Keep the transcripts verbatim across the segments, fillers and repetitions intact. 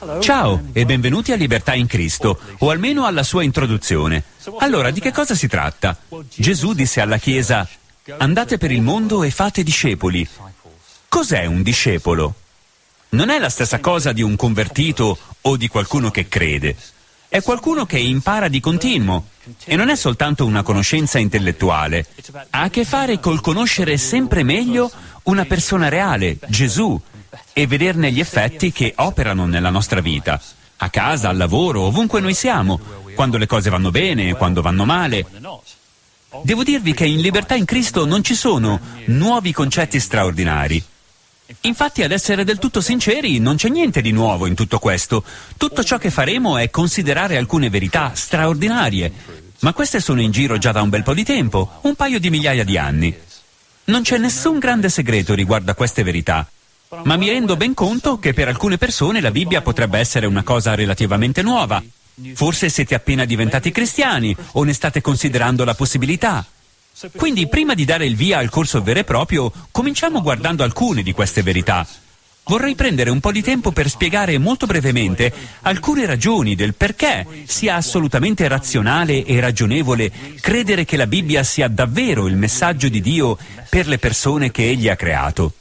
Ciao e benvenuti a Libertà in Cristo, o almeno alla sua introduzione. Allora, di che cosa si tratta? Gesù disse alla Chiesa: andate per il mondo e fate discepoli. Cos'è un discepolo? Non è la stessa cosa di un convertito o di qualcuno che crede. È qualcuno che impara di continuo e non è soltanto una conoscenza intellettuale. Ha a che fare col conoscere sempre meglio una persona reale, Gesù, e vederne gli effetti che operano nella nostra vita, a casa, al lavoro, ovunque noi siamo, quando le cose vanno bene, quando vanno male. Devo dirvi che in Libertà in Cristo non ci sono nuovi concetti straordinari. Infatti, ad essere del tutto sinceri, non c'è niente di nuovo in tutto questo. Tutto ciò che faremo è considerare alcune verità straordinarie, ma queste sono in giro già da un bel po' di tempo, un paio di migliaia di anni. Non c'è nessun grande segreto riguardo a queste verità, ma mi rendo ben conto che per alcune persone la Bibbia potrebbe essere una cosa relativamente nuova. Forse siete appena diventati cristiani o ne state considerando la possibilità. Quindi, prima di dare il via al corso vero e proprio, cominciamo guardando alcune di queste verità. Vorrei prendere un po' di tempo per spiegare molto brevemente alcune ragioni del perché sia assolutamente razionale e ragionevole credere che la Bibbia sia davvero il messaggio di Dio per le persone che Egli ha creato.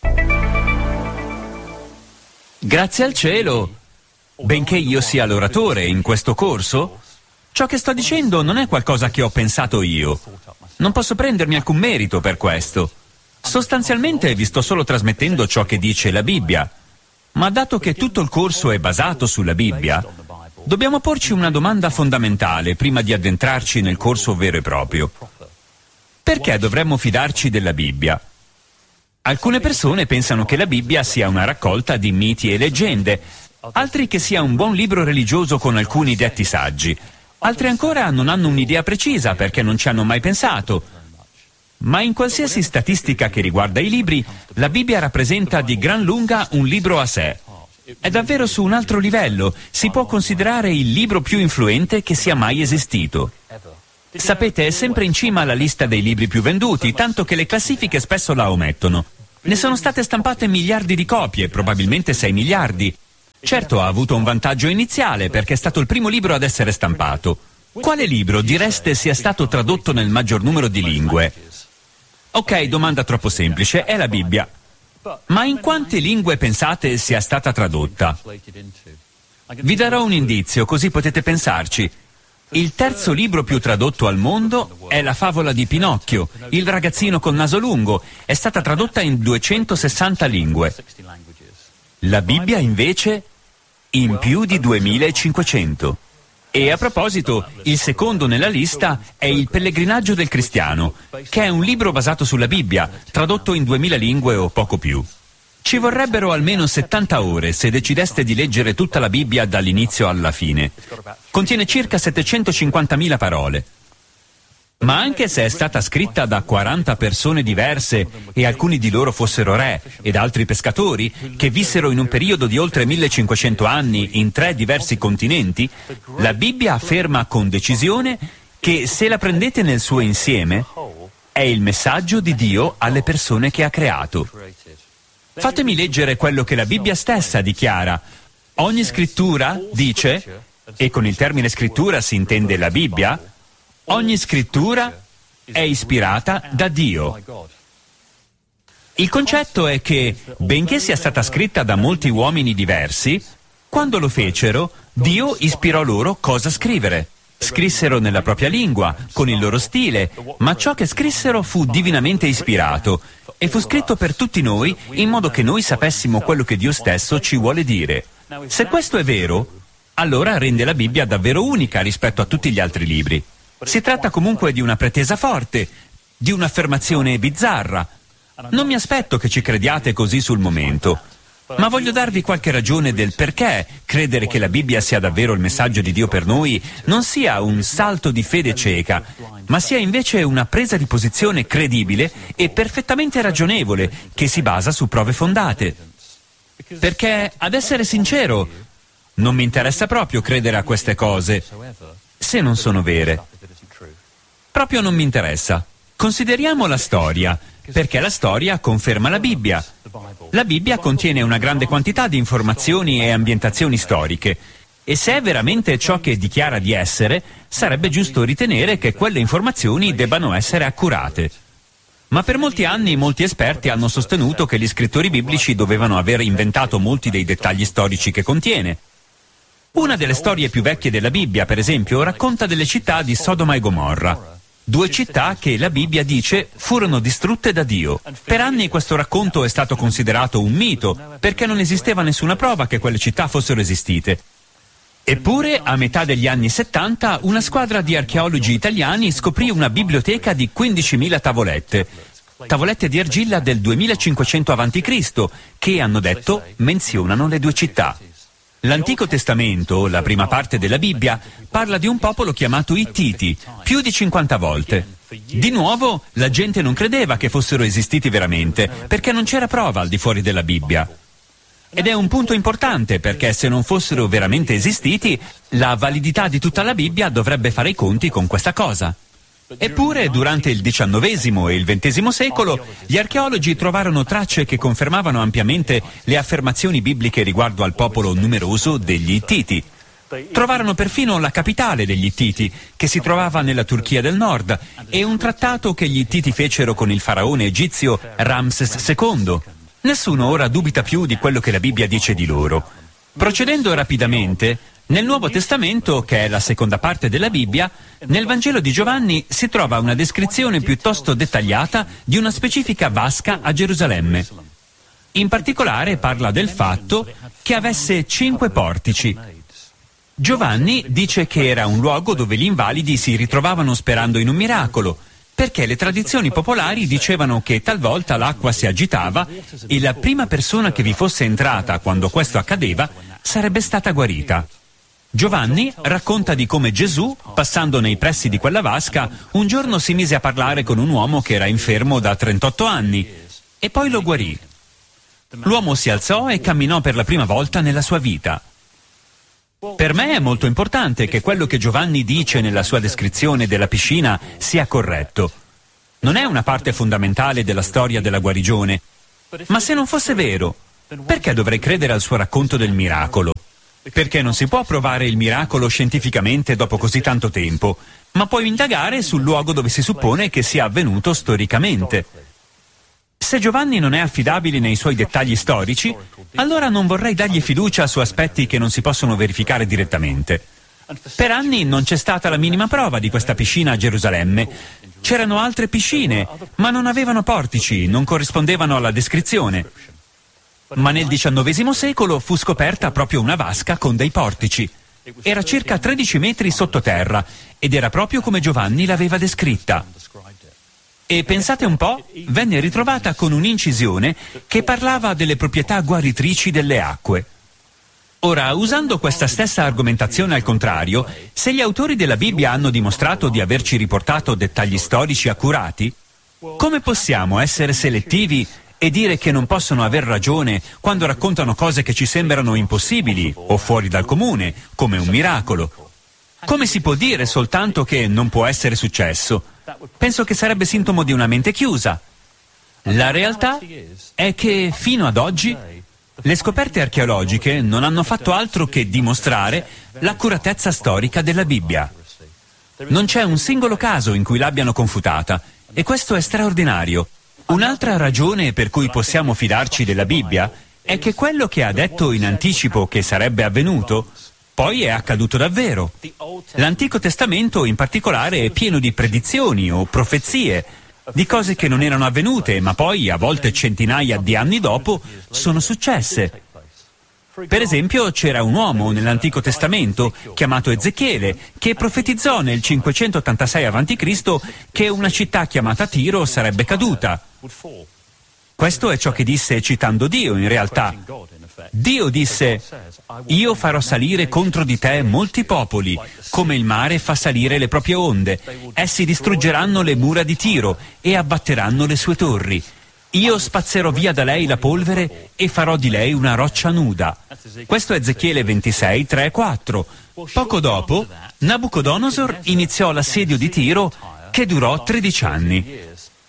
Grazie al cielo, benché io sia l'oratore in questo corso, ciò che sto dicendo non è qualcosa che ho pensato io. Non posso prendermi alcun merito per questo. Sostanzialmente vi sto solo trasmettendo ciò che dice la Bibbia. Ma dato che tutto il corso è basato sulla Bibbia, dobbiamo porci una domanda fondamentale prima di addentrarci nel corso vero e proprio. Perché dovremmo fidarci della Bibbia? Alcune persone pensano che la Bibbia sia una raccolta di miti e leggende, altri che sia un buon libro religioso con alcuni detti saggi. Altri ancora non hanno un'idea precisa perché non ci hanno mai pensato. Ma in qualsiasi statistica che riguarda i libri, la Bibbia rappresenta di gran lunga un libro a sé. È davvero su un altro livello, si può considerare il libro più influente che sia mai esistito. Sapete, è sempre in cima alla lista dei libri più venduti, tanto che le classifiche spesso la omettono. Ne sono state stampate miliardi di copie, probabilmente sei miliardi. Certo, ha avuto un vantaggio iniziale perché è stato il primo libro ad essere stampato. Quale libro direste sia stato tradotto nel maggior numero di lingue? Ok, domanda troppo semplice, è la Bibbia. Ma in quante lingue pensate sia stata tradotta? Vi darò un indizio, così potete pensarci. Il terzo libro più tradotto al mondo è la favola di Pinocchio, il ragazzino col naso lungo. È stata tradotta in duecentosessanta lingue. La Bibbia, invece, in più di duemilacinquecento. E a proposito, il secondo nella lista è Il pellegrinaggio del cristiano, che è un libro basato sulla Bibbia, tradotto in duemila lingue o poco più. Ci vorrebbero almeno settanta ore se decideste di leggere tutta la Bibbia dall'inizio alla fine. Contiene circa settecentocinquantamila parole. Ma anche se è stata scritta da quaranta persone diverse e alcuni di loro fossero re ed altri pescatori che vissero in un periodo di oltre millecinquecento anni in tre diversi continenti, la Bibbia afferma con decisione che se la prendete nel suo insieme è il messaggio di Dio alle persone che ha creato. Fatemi leggere quello che la Bibbia stessa dichiara. Ogni scrittura dice, e con il termine scrittura si intende la Bibbia, ogni scrittura è ispirata da Dio. Il concetto è che, benché sia stata scritta da molti uomini diversi, quando lo fecero, Dio ispirò loro cosa scrivere. Scrissero nella propria lingua, con il loro stile, ma ciò che scrissero fu divinamente ispirato e fu scritto per tutti noi in modo che noi sapessimo quello che Dio stesso ci vuole dire. Se questo è vero, allora rende la Bibbia davvero unica rispetto a tutti gli altri libri. Si tratta comunque di una pretesa forte, di un'affermazione bizzarra. Non mi aspetto che ci crediate così sul momento, ma voglio darvi qualche ragione del perché credere che la Bibbia sia davvero il messaggio di Dio per noi non sia un salto di fede cieca, ma sia invece una presa di posizione credibile e perfettamente ragionevole che si basa su prove fondate. Perché, ad essere sincero, non mi interessa proprio credere a queste cose se non sono vere. Proprio non mi interessa. Consideriamo la storia. Perché la storia conferma la Bibbia. La Bibbia contiene una grande quantità di informazioni e ambientazioni storiche. E se è veramente ciò che dichiara di essere, sarebbe giusto ritenere che quelle informazioni debbano essere accurate. Ma per molti anni molti esperti hanno sostenuto che gli scrittori biblici dovevano aver inventato molti dei dettagli storici che contiene. Una delle storie più vecchie della Bibbia, per esempio, racconta delle città di Sodoma e Gomorra. Due città che la Bibbia dice furono distrutte da Dio. Per anni questo racconto è stato considerato un mito, perché non esisteva nessuna prova che quelle città fossero esistite. Eppure, a metà degli anni settanta, una squadra di archeologi italiani scoprì una biblioteca di quindicimila tavolette. Tavolette di argilla del duemilacinquecento avanti Cristo, che, hanno detto, menzionano le due città. L'Antico Testamento, la prima parte della Bibbia, parla di un popolo chiamato Ittiti, più di cinquanta volte. Di nuovo, la gente non credeva che fossero esistiti veramente, perché non c'era prova al di fuori della Bibbia. Ed è un punto importante, perché se non fossero veramente esistiti, la validità di tutta la Bibbia dovrebbe fare i conti con questa cosa. Eppure, durante il diciannovesimo e il ventesimo secolo, gli archeologi trovarono tracce che confermavano ampiamente le affermazioni bibliche riguardo al popolo numeroso degli Ittiti. Trovarono perfino la capitale degli Ittiti, che si trovava nella Turchia del Nord, e un trattato che gli Ittiti fecero con il faraone egizio Ramses secondo. Nessuno ora dubita più di quello che la Bibbia dice di loro. Procedendo rapidamente, nel Nuovo Testamento, che è la seconda parte della Bibbia, nel Vangelo di Giovanni si trova una descrizione piuttosto dettagliata di una specifica vasca a Gerusalemme. In particolare parla del fatto che avesse cinque portici. Giovanni dice che era un luogo dove gli invalidi si ritrovavano sperando in un miracolo, perché le tradizioni popolari dicevano che talvolta l'acqua si agitava e la prima persona che vi fosse entrata quando questo accadeva sarebbe stata guarita. Giovanni racconta di come Gesù, passando nei pressi di quella vasca, un giorno si mise a parlare con un uomo che era infermo da trentotto anni e poi lo guarì. L'uomo si alzò e camminò per la prima volta nella sua vita. Per me è molto importante che quello che Giovanni dice nella sua descrizione della piscina sia corretto. Non è una parte fondamentale della storia della guarigione. Ma se non fosse vero, perché dovrei credere al suo racconto del miracolo? Perché non si può provare il miracolo scientificamente dopo così tanto tempo, ma puoi indagare sul luogo dove si suppone che sia avvenuto storicamente. Se Giovanni non è affidabile nei suoi dettagli storici, allora non vorrei dargli fiducia su aspetti che non si possono verificare direttamente. Per anni non c'è stata la minima prova di questa piscina a Gerusalemme. C'erano altre piscine, ma non avevano portici, non corrispondevano alla descrizione. Ma nel diciannovesimo secolo fu scoperta proprio una vasca con dei portici. Era circa tredici metri sottoterra ed era proprio come Giovanni l'aveva descritta. E pensate un po', venne ritrovata con un'incisione che parlava delle proprietà guaritrici delle acque. Ora, usando questa stessa argomentazione al contrario, se gli autori della Bibbia hanno dimostrato di averci riportato dettagli storici accurati, come possiamo essere selettivi e dire che non possono aver ragione quando raccontano cose che ci sembrano impossibili o fuori dal comune, come un miracolo? Come si può dire soltanto che non può essere successo? Penso che sarebbe sintomo di una mente chiusa. La realtà è che, fino ad oggi, le scoperte archeologiche non hanno fatto altro che dimostrare l'accuratezza storica della Bibbia. Non c'è un singolo caso in cui l'abbiano confutata, e questo è straordinario. Un'altra ragione per cui possiamo fidarci della Bibbia è che quello che ha detto in anticipo che sarebbe avvenuto poi è accaduto davvero. L'Antico Testamento in particolare è pieno di predizioni o profezie, di cose che non erano avvenute, ma poi, a volte centinaia di anni dopo, sono successe. Per esempio, c'era un uomo nell'Antico Testamento, chiamato Ezechiele, che profetizzò nel cinquecentottantasei avanti Cristo che una città chiamata Tiro sarebbe caduta. Questo è ciò che disse citando Dio, in realtà. Dio disse: «Io farò salire contro di te molti popoli, come il mare fa salire le proprie onde. Essi distruggeranno le mura di Tiro e abbatteranno le sue torri. Io spazzerò via da lei la polvere e farò di lei una roccia nuda». Questo è Ezechiele ventisei, tre e quattro. Poco dopo, Nabucodonosor iniziò l'assedio di Tiro, che durò tredici anni.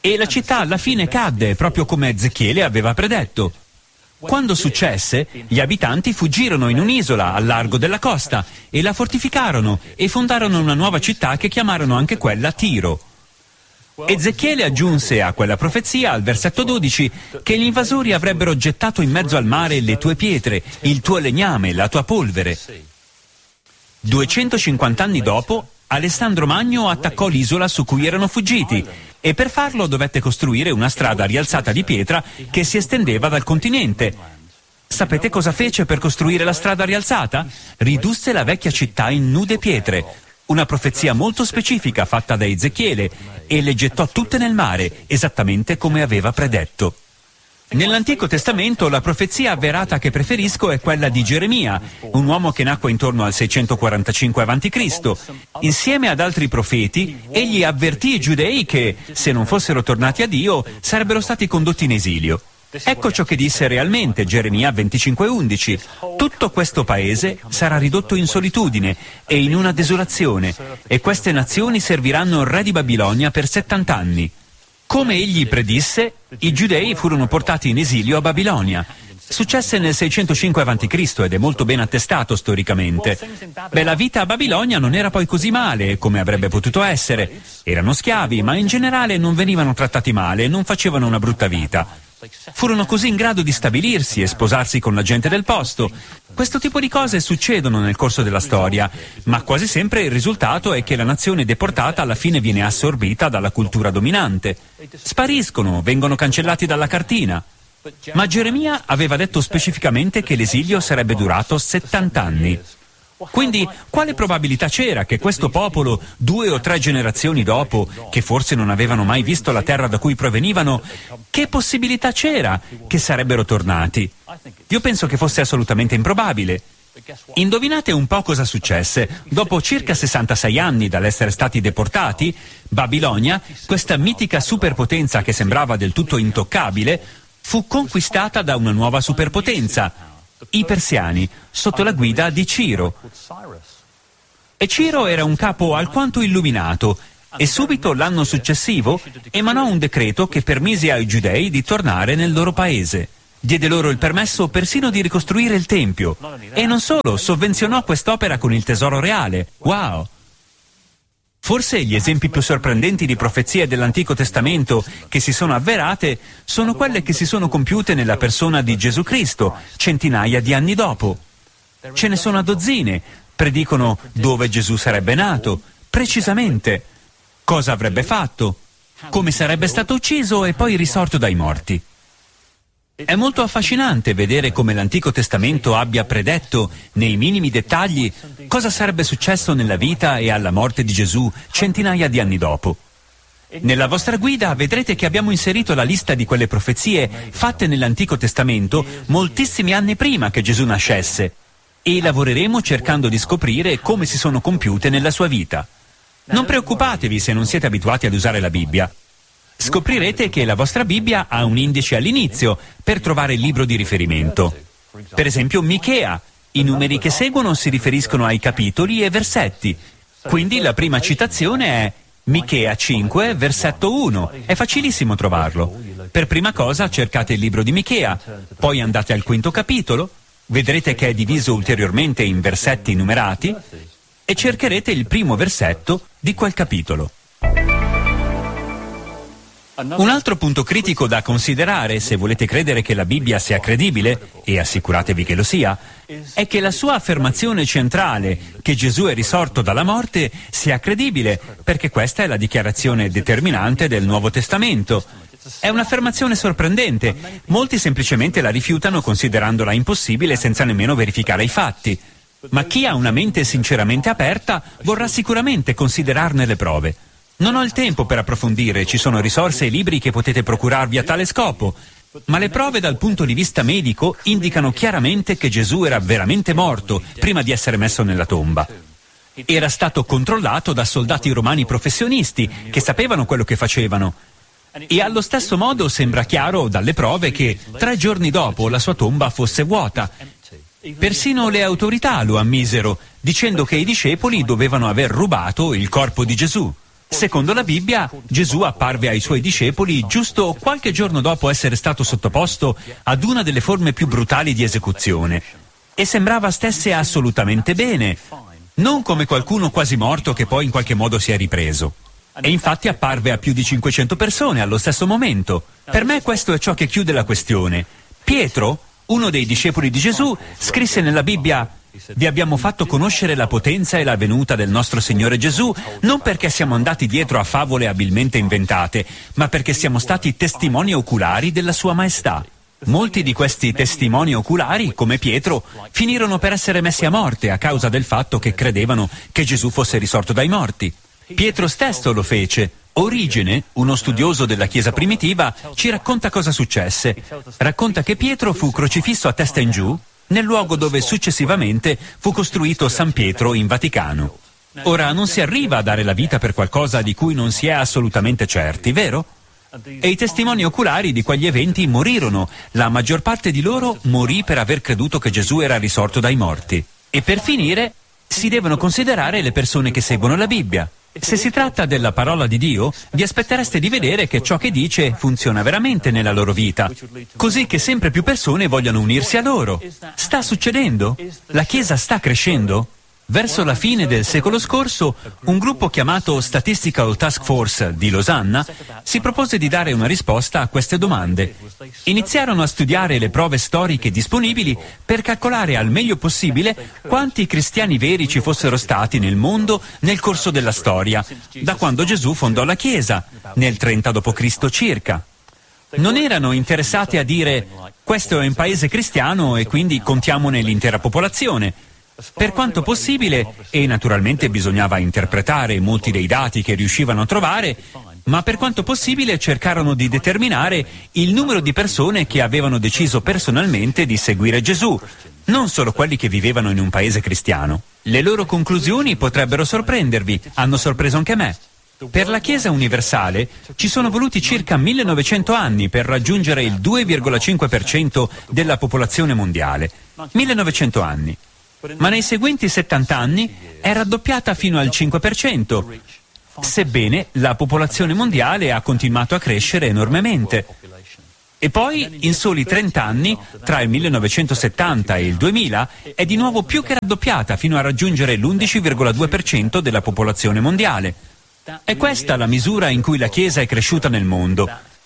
E la città alla fine cadde, proprio come Ezechiele aveva predetto. Quando successe, gli abitanti fuggirono in un'isola al largo della costa e la fortificarono e fondarono una nuova città che chiamarono anche quella Tiro. Ezechiele aggiunse a quella profezia, al versetto dodici, che gli invasori avrebbero gettato in mezzo al mare le tue pietre, il tuo legname, la tua polvere. duecentocinquanta anni dopo, Alessandro Magno attaccò l'isola su cui erano fuggiti e per farlo dovette costruire una strada rialzata di pietra che si estendeva dal continente. Sapete cosa fece per costruire la strada rialzata? Ridusse la vecchia città in nude pietre, una profezia molto specifica fatta da Ezechiele, e le gettò tutte nel mare, esattamente come aveva predetto. Nell'Antico Testamento la profezia avverata che preferisco è quella di Geremia, un uomo che nacque intorno al seicentoquarantacinque avanti Cristo Insieme ad altri profeti, egli avvertì i giudei che, se non fossero tornati a Dio, sarebbero stati condotti in esilio. Ecco ciò che disse realmente Geremia venticinque undici. Tutto questo paese sarà ridotto in solitudine e in una desolazione, e queste nazioni serviranno il re di Babilonia per settanta anni. Come egli predisse, i giudei furono portati in esilio a Babilonia. Successe nel seicentocinque avanti Cristo ed è molto ben attestato storicamente. Beh, la vita a Babilonia non era poi così male come avrebbe potuto essere. Erano schiavi, ma in generale non venivano trattati male e non facevano una brutta vita. Furono così in grado di stabilirsi e sposarsi con la gente del posto. Questo tipo di cose succedono nel corso della storia, ma quasi sempre il risultato è che la nazione deportata alla fine viene assorbita dalla cultura dominante. Spariscono, vengono cancellati dalla cartina. Ma Geremia aveva detto specificamente che l'esilio sarebbe durato settanta anni. Quindi, quale probabilità c'era che questo popolo, due o tre generazioni dopo, che forse non avevano mai visto la terra da cui provenivano, che possibilità c'era che sarebbero tornati? Io penso che fosse assolutamente improbabile. Indovinate un po' cosa successe? Dopo circa sessantasei anni dall'essere stati deportati, Babilonia, questa mitica superpotenza che sembrava del tutto intoccabile, fu conquistata da una nuova superpotenza, i persiani, sotto la guida di Ciro. E Ciro era un capo alquanto illuminato, e subito l'anno successivo emanò un decreto che permise ai giudei di tornare nel loro paese. Diede loro il permesso persino di ricostruire il Tempio. E non solo, sovvenzionò quest'opera con il tesoro reale. Wow! Forse gli esempi più sorprendenti di profezie dell'Antico Testamento che si sono avverate sono quelle che si sono compiute nella persona di Gesù Cristo, centinaia di anni dopo. Ce ne sono a dozzine, predicono dove Gesù sarebbe nato, precisamente, cosa avrebbe fatto, come sarebbe stato ucciso e poi risorto dai morti. È molto affascinante vedere come l'Antico Testamento abbia predetto, nei minimi dettagli, cosa sarebbe successo nella vita e alla morte di Gesù centinaia di anni dopo. Nella vostra guida vedrete che abbiamo inserito la lista di quelle profezie fatte nell'Antico Testamento moltissimi anni prima che Gesù nascesse, e lavoreremo cercando di scoprire come si sono compiute nella sua vita. Non preoccupatevi se non siete abituati ad usare la Bibbia. Scoprirete che la vostra Bibbia ha un indice all'inizio per trovare il libro di riferimento. Per esempio Michea. I numeri che seguono si riferiscono ai capitoli e versetti. Quindi la prima citazione è Michea cinque, versetto uno. È facilissimo trovarlo. Per prima cosa cercate il libro di Michea, poi andate al quinto capitolo, vedrete che è diviso ulteriormente in versetti numerati e cercherete il primo versetto di quel capitolo. Un altro punto critico da considerare, se volete credere che la Bibbia sia credibile, e assicuratevi che lo sia, è che la sua affermazione centrale, che Gesù è risorto dalla morte, sia credibile, perché questa è la dichiarazione determinante del Nuovo Testamento. È un'affermazione sorprendente. Molti semplicemente la rifiutano considerandola impossibile senza nemmeno verificare i fatti. Ma chi ha una mente sinceramente aperta vorrà sicuramente considerarne le prove. Non ho il tempo per approfondire, ci sono risorse e libri che potete procurarvi a tale scopo, ma le prove dal punto di vista medico indicano chiaramente che Gesù era veramente morto prima di essere messo nella tomba. Era stato controllato da soldati romani professionisti che sapevano quello che facevano. E allo stesso modo sembra chiaro dalle prove che tre giorni dopo la sua tomba fosse vuota. Persino le autorità lo ammisero, dicendo che i discepoli dovevano aver rubato il corpo di Gesù. Secondo la Bibbia, Gesù apparve ai suoi discepoli giusto qualche giorno dopo essere stato sottoposto ad una delle forme più brutali di esecuzione e sembrava stesse assolutamente bene, non come qualcuno quasi morto che poi in qualche modo si è ripreso. E infatti apparve a più di cinquecento persone allo stesso momento. Per me questo è ciò che chiude la questione. Pietro, uno dei discepoli di Gesù, scrisse nella Bibbia: «Vi abbiamo fatto conoscere la potenza e la venuta del nostro Signore Gesù, non perché siamo andati dietro a favole abilmente inventate, ma perché siamo stati testimoni oculari della Sua Maestà». Molti di questi testimoni oculari, come Pietro, finirono per essere messi a morte a causa del fatto che credevano che Gesù fosse risorto dai morti. Pietro stesso lo fece. Origene, uno studioso della Chiesa primitiva, ci racconta cosa successe. Racconta che Pietro fu crocifisso a testa in giù nel luogo dove successivamente fu costruito San Pietro in Vaticano. Ora, non si arriva a dare la vita per qualcosa di cui non si è assolutamente certi, vero? E i testimoni oculari di quegli eventi morirono. La maggior parte di loro morì per aver creduto che Gesù era risorto dai morti. E per finire, si devono considerare le persone che seguono la Bibbia. Se si tratta della parola di Dio, vi aspettereste di vedere che ciò che dice funziona veramente nella loro vita, così che sempre più persone vogliono unirsi a loro. Sta succedendo? La Chiesa sta crescendo? Verso la fine del secolo scorso, un gruppo chiamato Statistical Task Force di Losanna si propose di dare una risposta a queste domande. Iniziarono a studiare le prove storiche disponibili per calcolare al meglio possibile quanti cristiani veri ci fossero stati nel mondo nel corso della storia, da quando Gesù fondò la Chiesa, nel trenta dopo Cristo circa. Non erano interessati a dire: questo è un paese cristiano e quindi contiamone l'intera popolazione. Per quanto possibile, e naturalmente bisognava interpretare molti dei dati che riuscivano a trovare, ma per quanto possibile cercarono di determinare il numero di persone che avevano deciso personalmente di seguire Gesù, non solo quelli che vivevano in un paese cristiano. Le loro conclusioni potrebbero sorprendervi, hanno sorpreso anche me. Per la Chiesa universale ci sono voluti circa millenovecento anni per raggiungere il due virgola cinque per cento della popolazione mondiale. millenovecento anni. Ma nei seguenti settanta anni è raddoppiata fino al cinque per cento, sebbene la popolazione mondiale ha continuato a crescere enormemente. E poi, in soli trenta anni, tra il millenovecentosettanta e il duemila, è di nuovo più che raddoppiata fino a raggiungere l'undici virgola due per cento della popolazione mondiale. È questa la misura in cui la Chiesa è cresciuta nel mondo.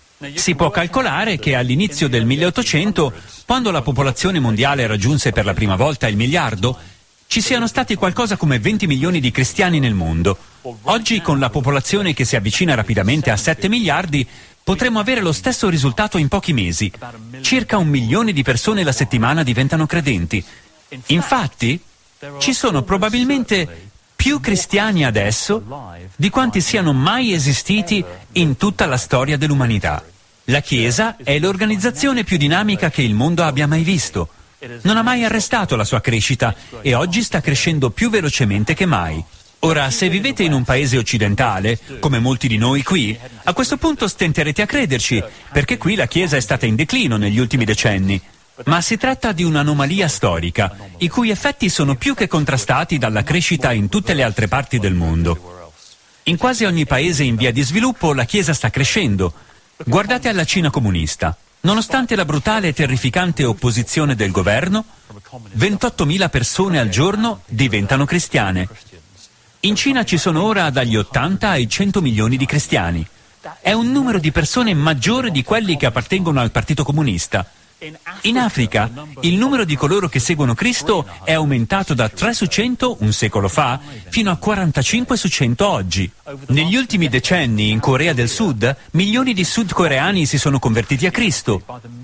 Si può calcolare che all'inizio del milleottocento, quando la popolazione mondiale raggiunse per la prima volta il miliardo, ci siano stati qualcosa come venti milioni di cristiani nel mondo. Oggi, con la popolazione che si avvicina rapidamente a sette miliardi, potremmo avere lo stesso risultato in pochi mesi. Circa un milione di persone la settimana diventano credenti. Infatti, ci sono probabilmente più cristiani adesso di quanti siano mai esistiti in tutta la storia dell'umanità. La Chiesa è l'organizzazione più dinamica che il mondo abbia mai visto. Non ha mai arrestato la sua crescita e oggi sta crescendo più velocemente che mai. Ora, se vivete in un paese occidentale, come molti di noi qui, a questo punto stenterete a crederci, perché qui la Chiesa è stata in declino negli ultimi decenni. Ma si tratta di un'anomalia storica, i cui effetti sono più che contrastati dalla crescita in tutte le altre parti del mondo. In quasi ogni paese in via di sviluppo la Chiesa sta crescendo. Guardate alla Cina comunista. Nonostante la brutale e terrificante opposizione del governo, ventottomila persone al giorno diventano cristiane. In Cina ci sono ora dagli ottanta ai cento milioni di cristiani. È un numero di persone maggiore di quelli che appartengono al Partito Comunista. In Africa, il numero di coloro che seguono Cristo è aumentato da tre su cento un secolo fa fino a quarantacinque su cento oggi. Negli ultimi decenni, in Corea del Sud, milioni di sudcoreani si sono convertiti a Cristo.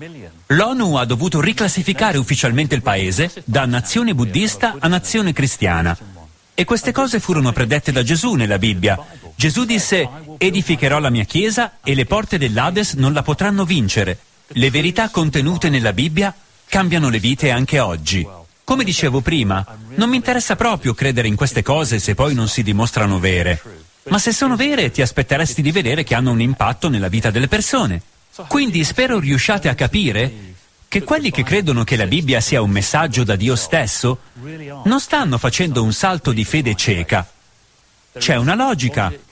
L'ONU ha dovuto riclassificare ufficialmente il paese da nazione buddista a nazione cristiana. E queste cose furono predette da Gesù nella Bibbia. Gesù disse: «Edificherò la mia chiesa e le porte dell'Ades non la potranno vincere». Le verità contenute nella Bibbia cambiano le vite anche oggi. Come dicevo prima, non mi interessa proprio credere in queste cose se poi non si dimostrano vere. Ma se sono vere, ti aspetteresti di vedere che hanno un impatto nella vita delle persone. Quindi spero riusciate a capire che quelli che credono che la Bibbia sia un messaggio da Dio stesso non stanno facendo un salto di fede cieca. C'è una logica,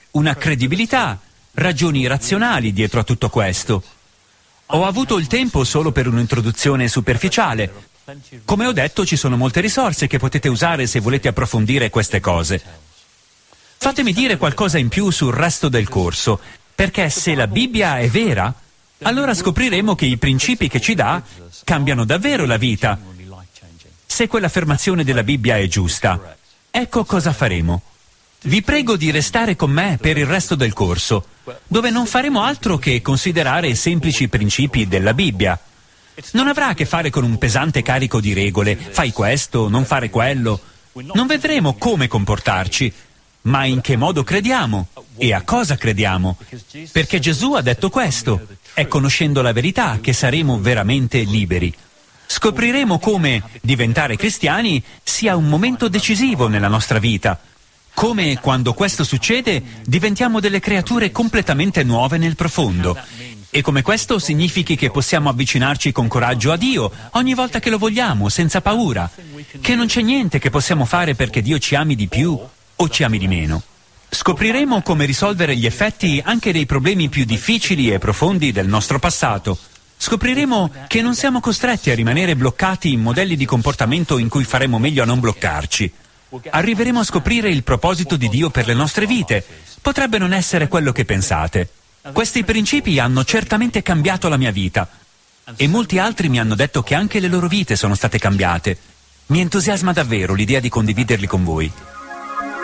una credibilità, ragioni razionali dietro a tutto questo. Ho avuto il tempo solo per un'introduzione superficiale. Come ho detto, ci sono molte risorse che potete usare se volete approfondire queste cose. Fatemi dire qualcosa in più sul resto del corso, perché se la Bibbia è vera, allora scopriremo che i principi che ci dà cambiano davvero la vita. Se quell'affermazione della Bibbia è giusta, ecco cosa faremo. Vi prego di restare con me per il resto del corso, dove non faremo altro che considerare i semplici principi della Bibbia. Non avrà a che fare con un pesante carico di regole, fai questo, non fare quello. Non vedremo come comportarci, ma in che modo crediamo e a cosa crediamo. Perché Gesù ha detto questo, è conoscendo la verità che saremo veramente liberi. Scopriremo come diventare cristiani sia un momento decisivo nella nostra vita. Come, quando questo succede, diventiamo delle creature completamente nuove nel profondo. E come questo significhi che possiamo avvicinarci con coraggio a Dio ogni volta che lo vogliamo, senza paura. Che non c'è niente che possiamo fare perché Dio ci ami di più o ci ami di meno. Scopriremo come risolvere gli effetti anche dei problemi più difficili e profondi del nostro passato. Scopriremo che non siamo costretti a rimanere bloccati in modelli di comportamento in cui faremo meglio a non bloccarci. Arriveremo a scoprire il proposito di Dio per le nostre vite. Potrebbe non essere quello che pensate. Questi principi hanno certamente cambiato la mia vita e molti altri mi hanno detto che anche le loro vite sono state cambiate. Mi entusiasma davvero l'idea di condividerli con voi.